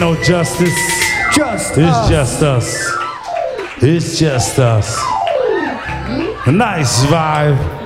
no justice. Just It's us. just us. It's just us. A nice vibe.